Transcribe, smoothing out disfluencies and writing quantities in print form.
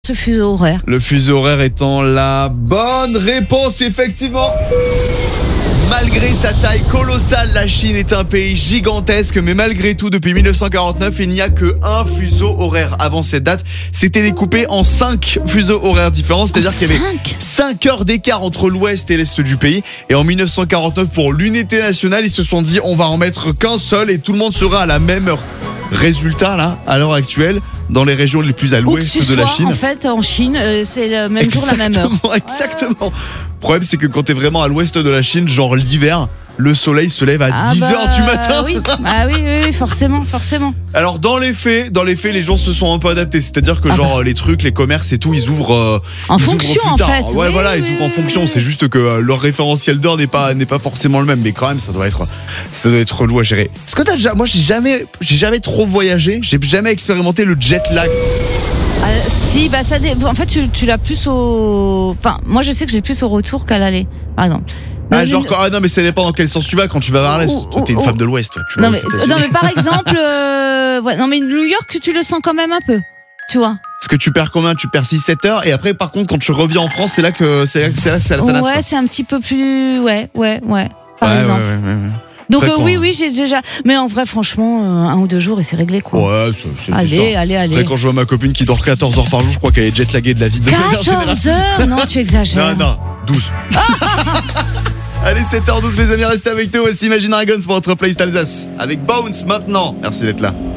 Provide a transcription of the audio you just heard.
Ce fuseau horaire. Le fuseau horaire étant la bonne réponse, effectivement. Malgré sa taille colossale, la Chine est un pays gigantesque, mais malgré tout, depuis 1949, il n'y a que un fuseau horaire. Avant cette date, c'était découpé en 5 fuseaux horaires différents, c'est-à-dire qu'il y avait 5 heures d'écart entre l'ouest et l'est du pays. Et en 1949, pour l'unité nationale, ils se sont dit on va en mettre qu'un seul et tout le monde sera à la même heure. Résultat, là, à l'heure actuelle, dans les régions les plus à l'ouest de la Chine. En fait, en Chine, c'est le même jour, la même heure. Exactement. Le problème, c'est que quand t'es vraiment à l'ouest de la Chine, genre l'hiver, le soleil se lève à 10h du matin. Oui. Oui, forcément. Alors dans les faits, les gens se sont un peu adaptés. C'est-à-dire que les trucs, les commerces et tout, ils ouvrent en fonction ouvrent plus tard. en fait. Ouais, oui, voilà, ils ouvrent en fonction. C'est juste que leur référentiel d'heure n'est pas forcément le même, mais quand même, ça doit être relou à gérer. Est-ce que moi, j'ai jamais trop voyagé. J'ai jamais expérimenté le jet lag. Si, ça en fait, tu l'as plus au. Enfin, moi, je sais que j'ai plus au retour qu'à l'aller, par exemple. Non, mais ça dépend dans quel sens tu vas. Quand tu vas vers l'est, toi t'es une femme de l'ouest. Non, mais par exemple, non, mais New York, tu le sens quand même un peu, tu vois. Parce que tu perds combien ? Tu perds 6-7 heures et après, par contre, quand tu reviens en France, c'est là que ça la Ouais, c'est un petit peu plus, ouais. Par exemple. Ouais. Donc oui, j'ai déjà. Mais en vrai, franchement, 1 ou 2 jours et c'est réglé, quoi. Ouais, c'est allez. Après, quand je vois ma copine qui dort 14 heures par jour, je crois qu'elle est jet-laguée de la vie de manière générale. 14 heures ? Non, tu exagères. Non, 12. Allez, 7h12 les amis, restez avec nous. Voici Imagine Dragons pour votre playlist Alsace avec Bounce maintenant. Merci d'être là.